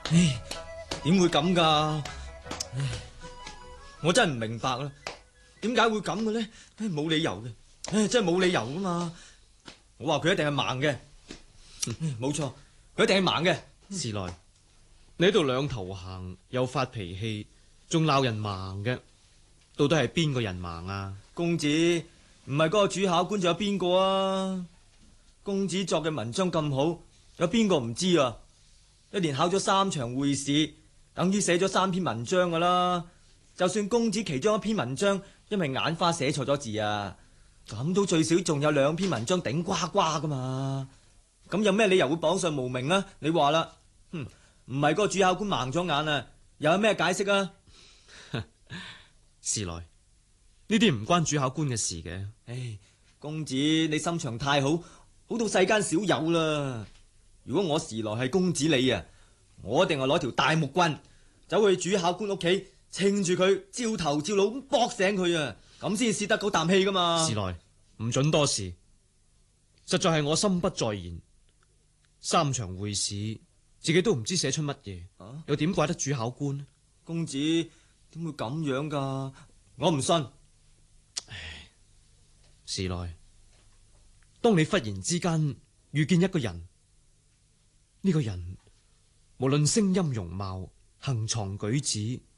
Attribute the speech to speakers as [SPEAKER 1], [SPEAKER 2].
[SPEAKER 1] 唉，點會咁噶？唉，我真係唔明白啦，點解會咁嘅咧？唉，冇理由嘅，唉，真係冇理由噶嘛。我話佢一定係盲嘅，冇錯，佢一定係盲嘅。
[SPEAKER 2] 時來，你喺度兩頭行，又發脾氣，仲鬧人盲嘅，到底係邊個人盲啊？
[SPEAKER 1] 公子，唔係嗰個主考官，仲有邊個啊？公子作嘅文章咁好，有邊個唔知啊？一連考咗3場會試，等於寫咗3篇文章噶啦。就算公子其中一篇文章因為眼花寫錯咗字啊，咁都最少仲有2篇文章頂呱呱噶嘛。咁有咩理由會榜上無名啊？你話啦，唔係嗰個主考官盲咗眼啊，又有咩解釋啊？
[SPEAKER 2] 時來，呢啲唔關主考官嘅事嘅。
[SPEAKER 1] 唉，公子你心腸太好，好到世間少有啦。如果我時來係公子你啊，我一定係攞條大木棍走去主考官屋企，稱住佢，照頭照腦咁搏醒佢啊，咁先泄得嗰啖氣噶嘛。
[SPEAKER 2] 時來，唔准多事，實在係我心不在焉。3場會試，自己都唔知寫出乜嘢，又點怪得主考官呢？
[SPEAKER 1] 公子點會咁樣噶？我唔信。
[SPEAKER 2] 唉，時來，當你忽然之間遇見一個人，呢個人無論聲音容貌、行藏舉止，